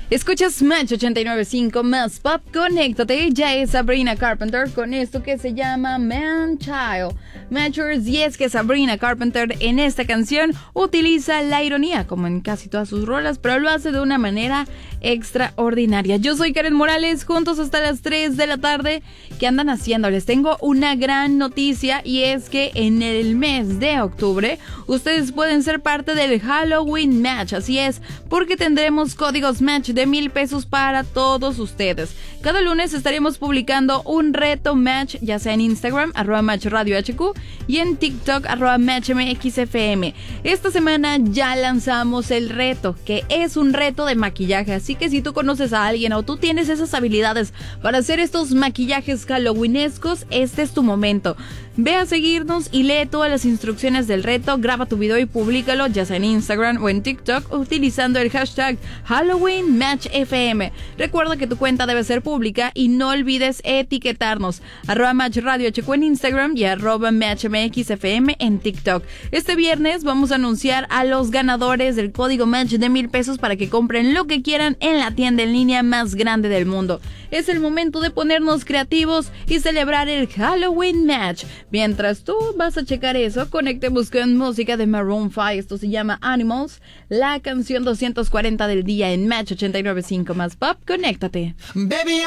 Escuchas Match 89.5 más Pop, conéctate. Ya es Sabrina Carpenter con esto que se llama Man Child Matchers. Y es que Sabrina Carpenter en esta canción utiliza la ironía como en casi todas sus rolas, pero lo hace de una manera extraordinaria. Yo soy Karen Morales, juntos hasta las 3 de la tarde. ¿Qué andan haciendo? Les tengo una gran noticia, y es que en el mes de octubre ustedes pueden ser parte del Halloween Match. Así es, porque tendremos códigos Match de $1,000 para todos ustedes. Cada lunes estaremos publicando un reto Match, ya sea en Instagram, @MatchRadioHQ, y en TikTok, @MatchMXFM. Esta semana ya lanzamos el reto, que es un reto de maquillaje, así que si tú conoces a alguien o tú tienes esas habilidades para hacer estos maquillajes halloweenescos, este es tu momento. Ve a seguirnos y lee todas las instrucciones del reto, graba tu video y públicalo, ya sea en Instagram o en TikTok, utilizando el hashtag HalloweenMatchFM. Recuerda que tu cuenta debe ser pública y no olvides etiquetarnos, @MatchRadioHQ en Instagram y @MatchMXFM en TikTok. Este viernes vamos a anunciar a los ganadores del código Match de $1,000 para que compren lo que quieran en la tienda en línea más grande del mundo. Es el momento de ponernos creativos y celebrar el Halloween Match. Mientras tú vas a checar eso, conectemos con música de Maroon 5. Esto se llama Animals, la canción 240 del día en Match 89.5 más Pop. Conéctate. Baby,